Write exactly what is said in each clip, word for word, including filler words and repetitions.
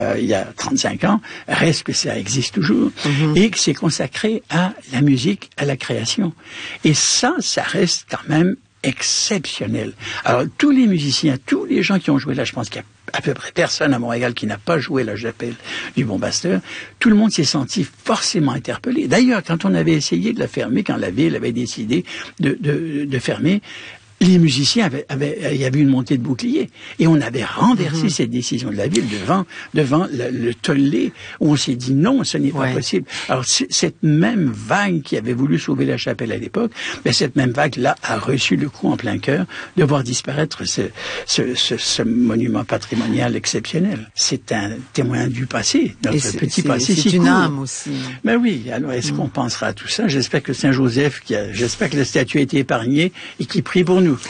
euh, il y a trente-cinq ans, reste que ça existe toujours, mm-hmm. et que c'est consacré à la musique, à la création. Et ça, ça reste quand même exceptionnel. Alors, tous les musiciens, tous les gens qui ont joué là, je pense qu'il y a à peu près personne à Montréal qui n'a pas joué la chapelle du Bon Pasteur, tout le monde s'est senti forcément interpellé. D'ailleurs, quand on avait essayé de la fermer, quand la ville avait décidé de, de, de fermer, les musiciens avaient, avaient, il y avait une montée de boucliers. Et on avait renversé mmh. cette décision de la ville devant, devant le, le tollé, où on s'est dit non, ce n'est pas ouais. possible. Alors, cette même vague qui avait voulu sauver la chapelle à l'époque, ben, cette même vague-là a reçu le coup en plein cœur de voir disparaître ce, ce, ce, ce monument patrimonial exceptionnel. C'est un témoin du passé, notre petit passé si court. C'est une âme aussi. Ben oui, alors est-ce mmh. qu'on pensera à tout ça? J'espère que Saint-Joseph, qui a, j'espère que la statue a été épargnée et qui prie pour nous.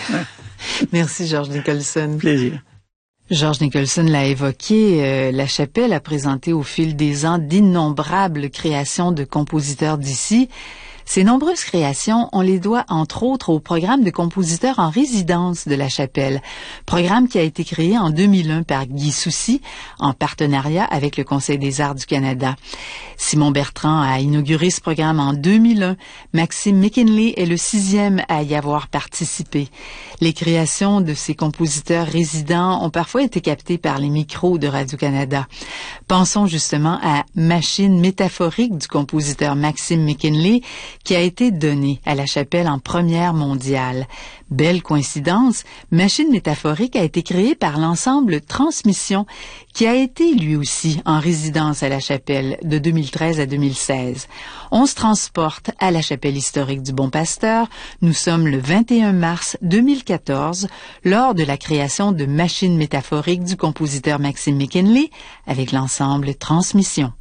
Merci, George Nicholson. Plaisir. George Nicholson l'a évoqué, euh, la chapelle a présenté au fil des ans d'innombrables créations de compositeurs d'ici. Ces nombreuses créations, on les doit entre autres au programme de compositeurs en résidence de la chapelle, programme qui a été créé en deux mille un par Guy Soucy, en partenariat avec le Conseil des arts du Canada. Simon Bertrand a inauguré ce programme en deux mille un. Maxime McKinley est le sixième à y avoir participé. Les créations de ces compositeurs résidents ont parfois été captées par les micros de Radio-Canada. Pensons justement à Machine métaphorique du compositeur Maxime McKinley, qui a été donné à la chapelle en première mondiale. Belle coïncidence, Machine métaphorique a été créée par l'ensemble Transmission, qui a été lui aussi en résidence à la chapelle de deux mille treize à deux mille seize. On se transporte à la chapelle historique du Bon Pasteur. Nous sommes le vingt et un mars deux mille quatorze, lors de la création de Machine métaphorique du compositeur Maxime McKinley avec l'ensemble Transmission.